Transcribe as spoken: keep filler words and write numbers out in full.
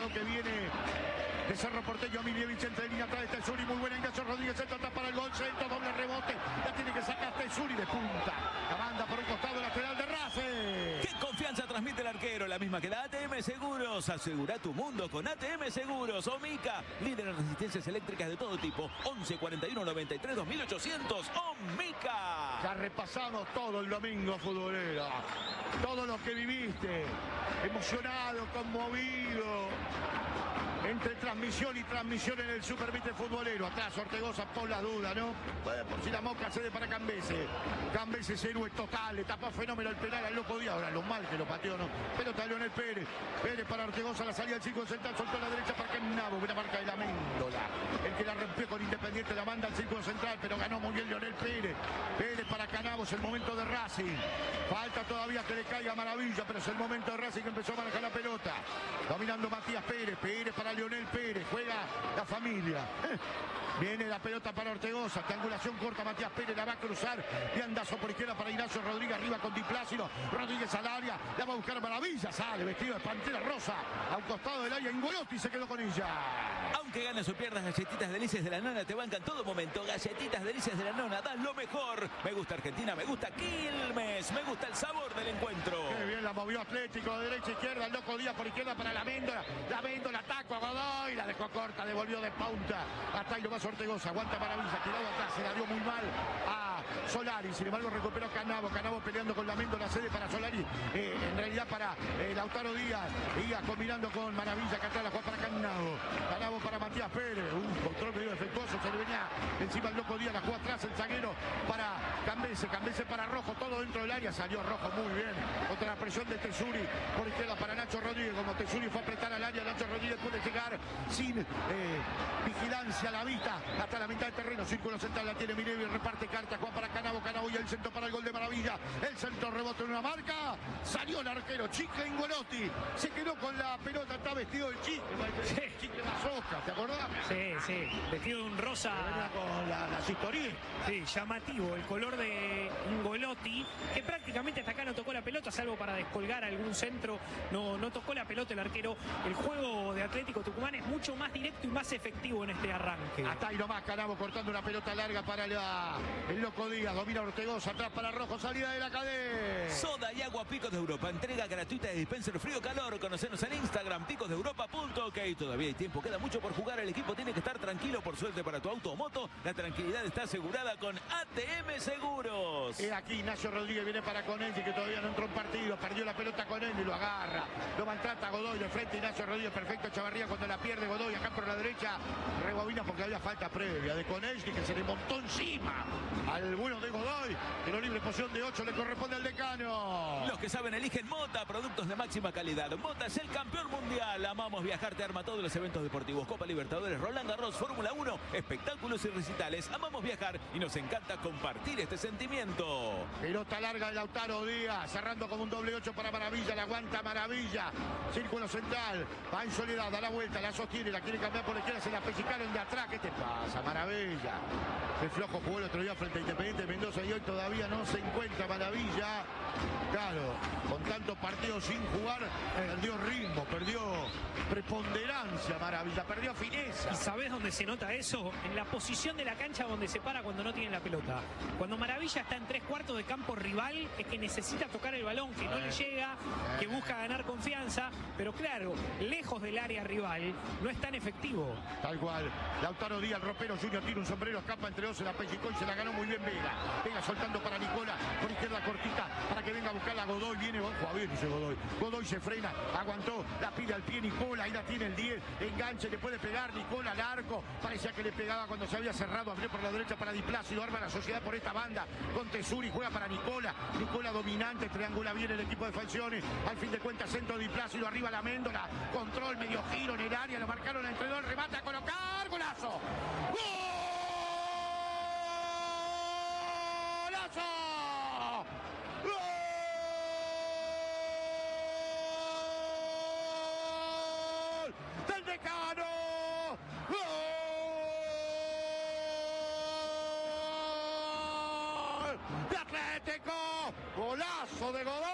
Cuidado que viene de Cerro Porteño, Milievich entre línea atrás de Tesuri, muy buena Ignacio Rodríguez, centro atrás para el gol, centro, doble rebote, la tiene que sacar Tesuri de punta, la banda por un costado lateral de Racing. ¿Qué confianza transmite el arquero? La misma que da A T M Seguros. Asegura tu mundo con A T M Seguros. Omica, líder en resistencias eléctricas de todo tipo. once cuarenta y uno noventa y tres dos mil ochocientos. Omica. Ya repasamos todo el domingo, futbolero. Todo lo que viviste, emocionado, conmovido. Entre transmisión y transmisión en el Supervite Futbolero. Atrás Ortegoza por las dudas, ¿no? Bueno, por si la Moca cede para Cambese. Cambese es héroe total, le tapó fenómeno el penal al loco Díaz. Ahora lo mal que lo pateó, ¿no? Pelota Leonel Pérez. Pérez para Ortegoza, la salida del cinco central, soltó a la derecha para Caminabo. Buena marca de la Méndola. El que la rompió con Independiente la manda al cinco central, pero ganó muy bien Leonel Pérez. Pérez para Canavos, el momento de Racing. Falta todavía que le caiga Maravilla, pero es el momento de Racing que empezó a manejar la pelota. Dominando Matías Pérez. Pérez para Leonel Pérez, juega la familia. Viene la pelota para Ortegoza, triangulación corta, Matías Pérez la va a cruzar, y andazo por izquierda para Ignacio Rodríguez, arriba con Di Plácido, Rodríguez al área, la va a buscar Maravilla, sale vestido de pantera rosa, a un costado del área, Ingolotti se quedó con ella. Aunque ganes o pierdas, Galletitas Delicias de la Nona te bancan todo momento. Galletitas Delicias de la Nona, das lo mejor. Me gusta Argentina, me gusta Quilmes, me gusta el sabor del encuentro. Qué bien la movió Atlético, de derecha a izquierda, el loco Díaz por izquierda para la Méndola, la Méndola, ataco a Godoy, la dejó corta, devolvió de punta, hasta ahí lo más Ortegoza, aguanta Maravilla, tirado atrás, se la dio muy mal a Solari, sin embargo recuperó Canavo, Canavo peleando con la Méndola, cede para Solari, eh, en realidad para eh, Lautaro Díaz, Díaz combinando con Maravilla, que atrás la juega para Canavo, Canavo para Matías Pérez, un control medio defectuoso, se le venía encima el loco Díaz, la juega atrás el zaguero para Cambese, Cambese para Rojo, todo dentro del área, salió Rojo muy bien, contra la presión de Tesuri, por izquierda para Nacho Rodríguez, como Tesuri fue a apretar al área, Nacho Rodríguez puede llegar sin eh, vigilancia a la vista, hasta la mitad del terreno, círculo central la tiene Mirevi, reparte carta, Juan para Canavo, Canavo y el centro para el gol de Maravilla, el centro rebote en una marca, salió el arquero, Chicle Ingolotti, se quedó con la pelota, está vestido de Chicle, sí. Chicle Mazoca, ¿te acordás? Sí, sí, vestido de un rosa. Con la, la historia. Sí, llamativo, el color de Ingolotti, que prácticamente hasta acá no tocó la pelota, salvo para descolgar algún centro, no, no tocó la pelota el arquero. El juego de Atlético Tucumán es mucho más directo y más efectivo en este arranque. Hasta ahí nomás, Canavo cortando una pelota larga para la, el loco Díaz, domina Ortegoza, atrás para Rojo, salida de la cadena. Soda y agua Picos de Europa, entrega gratuita de dispenser frío-calor. Conocenos en Instagram, picos de europa punto ok. Todavía hay tiempo, queda mucho por jugar, el equipo tiene que estar tranquilo. Por suerte para tu auto o moto, la tranquilidad está asegurada con A T M Seguros. Y aquí Ignacio Rodríguez viene para Conelli, que todavía no entró en partido, perdió la pelota con él y lo agarra, lo maltrata Godoy de frente, Ignacio Rodríguez, perfecto Chavarría cuando la pierde Godoy, acá por la derecha, rebobina porque había falta previa de Conelli, que se le montó encima al bueno de Godoy, pero libre posición de ocho le corresponde al decano. Los que saben eligen Mota, productos de máxima calidad. Mota es el campeón mundial. Amamos viajar, te arma todos los eventos deportivos, Copa Libertadores, Roland Garros, Fórmula uno, espectáculos y recitales. Amamos viajar y nos encanta compartir este sentimiento. Pelota larga de Lautaro Díaz, cerrando como un doble ocho para Maravilla, la aguanta Maravilla, círculo central, va en soledad, da la vuelta, la sostiene, la quiere cambiar por la izquierda, se la pellizcaron de atrás. ¿Qué te pasa, Maravilla? El flojo jugó el otro día frente a Independiente de Mendoza y hoy todavía no se encuentra Maravilla. Claro, con tantos partidos sin jugar, perdió ritmo, perdió preponderancia Maravilla, perdió fineza. ¿Y sabés dónde se nota eso? En la posición de la cancha donde se para cuando no tiene la pelota. Cuando Maravilla está en tres cuartos de campo rival, es que necesita tocar el balón, que no le llega, que busca ganar confianza, pero claro, lejos del área rival, no es tan efectivo. Tal cual, Lautaro Díaz, el ropero Junior, tiene un sombrero, escapa entre dos, se la pellizcó y se la ganó muy bien Vega. Vega soltando para Nicola, por izquierda cortita, para que venga a buscar a Godoy, viene, juega bien dice Godoy. Godoy se frena, aguantó, la pide al pie Nicola, ahí la tiene el diez, enganche, le puede pegar Nicola al arco, parecía que le pegaba cuando se había cerrado, abrió por la derecha para Di Plácido, arma la sociedad por esta banda, con Tesuri, juega para Nicola, Nicola dominante, triangula bien el equipo de Falcioni, al fin de cuentas centro Di Plácido, arriba la Méndola, control, medio giro en el área, lo marcaron entre dos, remata a colocar, golazo, golazo, gol del decano, gol de Atlético, golazo de Godoy.